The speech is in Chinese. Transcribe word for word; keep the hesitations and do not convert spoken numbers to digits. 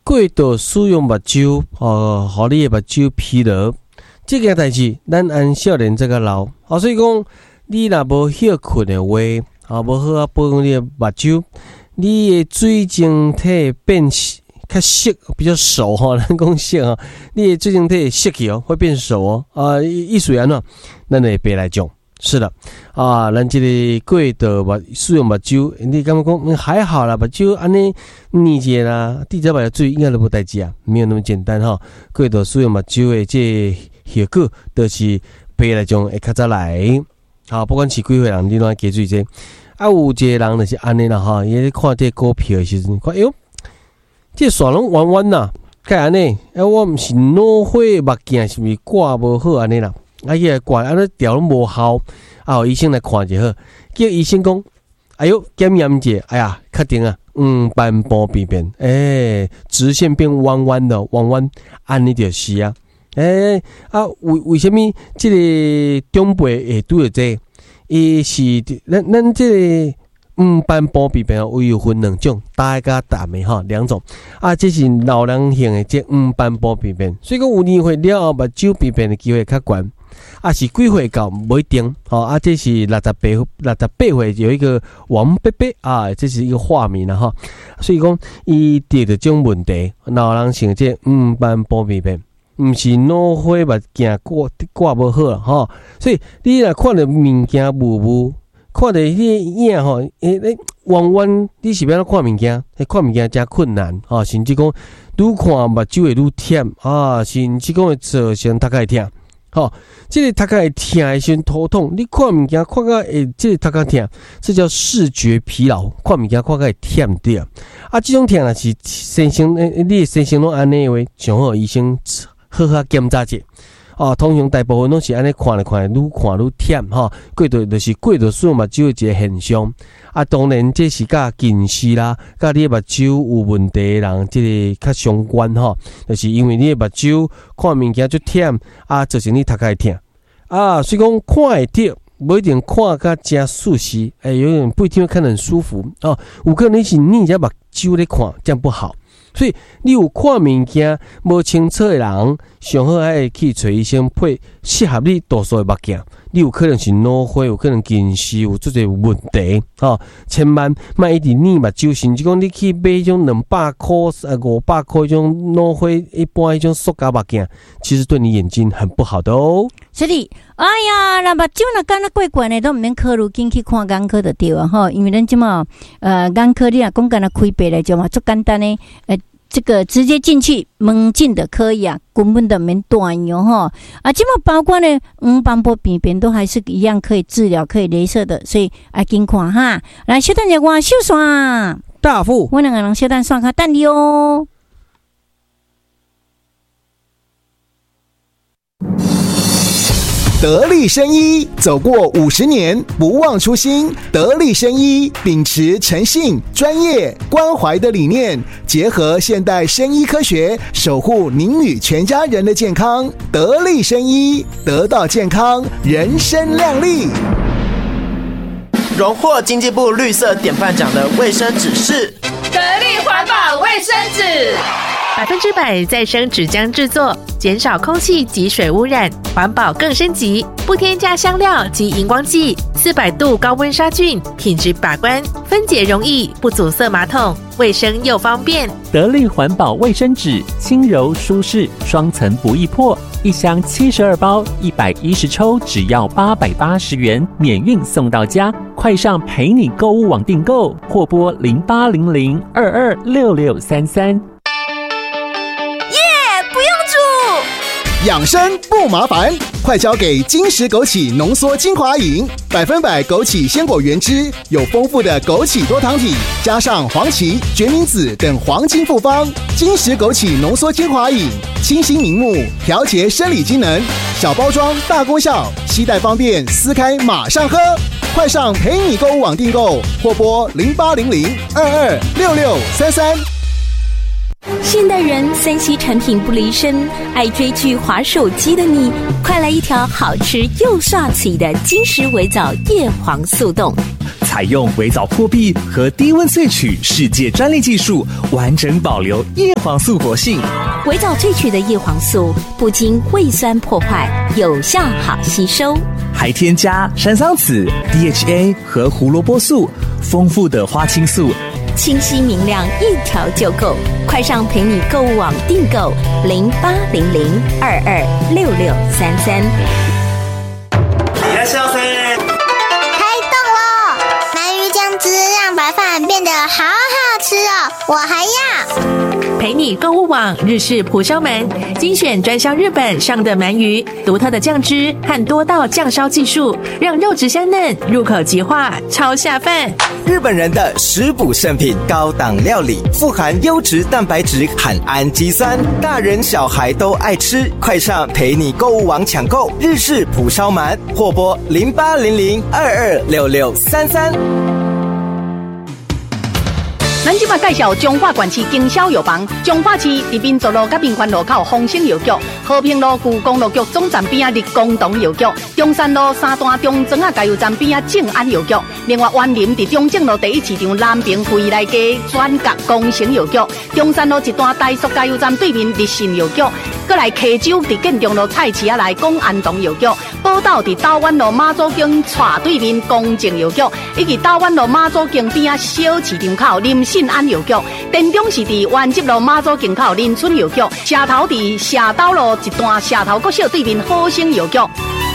过度使用目睭，哦，互你的目睭疲劳，这件代志咱按少年这个老，哦，所以讲你若无休困的话，啊，无好啊保养你的目睭，你的水晶体变较涩，比较熟哈，咱讲涩哈，你的水晶体涩去哦，会变熟哦，啊，意思安怎？咱会白来讲。是的，啊，咱这个过度目使用目睭，你感觉讲、嗯、还好啦，目睭安尼腻结啦，地脚白水应该都无代志啊，没有那么简单哈。过度使用目睭的这效果，就是白来讲会较早来。好，不管是几岁人，你拢加注意这。啊，有一个人就是安尼啦哈，伊咧看这股票的时阵，看哎呦，这线拢弯弯呐，该安尼，啊，我毋是脑花目镜是毋是挂无好安尼啦？啊，伊个挂安尼调拢无效，啊，医生来看就好。叫医生讲，哎呦，检验者，哎呀，确定啊，嗯，斑驳病变，诶、欸，直线变弯弯的，弯弯，安尼就是啊，诶、欸，啊，为为什么这个长辈会拄着这？伊是咱咱这个嗯斑驳病变有有分两种，大甲淡的哈两种，啊，这是老人型的这嗯斑驳病变，所以讲有年岁了后，目睭病变的机会较悬。啊，是几岁到不一定哦。啊，这是六十八六十八岁有一个王伯伯啊，这是一个化名啦哈。所以讲，伊得着这种问题，老人性这嗯斑驳病变，毋是脑花目镜挂挂无好啦哈。所以你若看到物件雾雾，看到迄个影吼，诶诶弯弯，你是要看物件？迄看物件真困难啊，甚至讲愈看目睭会愈忝啊，甚至讲会造成头壳痛。好，这个头壳会痛的时阵头痛，你看物件看到会这个头壳痛，这叫视觉疲劳。看物件看到会忝掉。啊，这种痛若是身心，你的身心拢安尼的话，上好医生好好检查者。哦，通常大部分拢是安尼看来看来，愈看愈忝吼，过度就是过度使用目睭的一个现象。啊，当然这是甲近视啦，甲你的目睭有问题的人，这个较相关吼，就是因为你的目睭看物件就忝，啊，造成你头壳会痛。啊，所以讲看会着，不一定看甲真舒适，哎、欸，有点不一定会看得很舒服哦。有可能是你只目睭咧看，这样不好。所以你有看物件无清楚的人，上好还会去找医生配适合你度数的目镜。你有可能是脑花，有可能近视，有做侪问题哦。千万莫一直腻目睭，甚至讲你去买迄种两百块、啊五百块迄种脑花一般迄种塑胶目镜，其实对你眼睛很不好的哦。 是的，哎呀，那目睭若干那怪怪的，都唔免考虑紧去看眼科就对啊吼，因为咱即嘛呃眼科你若讲干那开白来讲嘛，足简单的呃。这个直接进去门禁的可以啊，根本的免断哟哈啊，这么包括呢，嗯，斑驳病变都还是一样可以治疗，可以雷射的，所以啊，紧看哈，来小蛋姐我秀刷大富， 我两个人小蛋刷卡蛋你哦。 得力生医走过五十年，不忘初心。得力生医秉持诚信、专业、关怀的理念，结合现代生医科学，守护您与全家人的健康。得力生医，得到健康，人生亮丽。 荣获经济部绿色典范奖的卫生纸是得力环保卫生纸。 百分之百再生纸浆制作，减少空气及水污染，环保更升级，不添加香料及荧光剂，四百度高温杀菌，品质把关，分解容易，不阻塞马桶，卫生又方便。 得力环保卫生纸，轻柔舒适，双层不易破，一箱七十二包，一百一十抽，只要八百八十元，免运送到家。快上陪你购物网订购，或拨零八零零二二六六三三。 养生不麻烦，快交给金石枸杞浓缩精华饮，百分百枸杞鲜果原汁，有丰富的枸杞多糖体，加上黄芪、决明子等黄金复方。金石枸杞浓缩精华饮，清新明目，调节生理机能，小包装大功效，携带方便，撕开马上喝。快上陪你购物网订购，或拨零八零零二二六六三三。 现代人三 C 产品不离身，爱追剧滑手机的你，快来一条好吃又帅气的金石维藻叶黄速冻。 采用微藻破壁和低温萃取世界专利技术，完整保留叶黄素活性。 微藻萃取的叶黄素不经胃酸破坏，有效好吸收， 还添加山桑子、D H A 和胡萝卜素，丰富的花青素， 清晰明亮，一条就够。快上陪你购物网订购零八零零二二六六三三。 いらっしゃいませ。 开动喽！鳗鱼酱汁让白饭变得好好吃哦，我还要。 陪你购物网日式蒲烧鳗，精选专销日本上的鳗鱼，独特的酱汁和多道酱烧技术，让肉质香嫩，入口即化，超下饭。 日本人的食补圣品，高档料理，富含优质蛋白质和氨基酸，大人小孩都爱吃。快上陪你购物网抢购日式蒲烧鳗，或拨零八零零二二六六三三。 咱即马介绍彰化县市经销药房，彰化市伫民族路甲民权路口丰兴药局，和平路旧公路局总站边啊立功堂药局，中山路三段中庄啊加油站边啊正安药局，另外园林伫中正路第一市场南平惠来街转角工程药局，中山路一段大速加油站对面立信药局，过来溪州伫建中路菜市啊内公安堂药局，宝岛伫台湾路马祖径斜对面公正药局，以及台湾路马祖径边啊小市场口林信安药局，田中是伫原集路马祖径口林村药局，社头伫社斗路一段社头国小对面好生药局。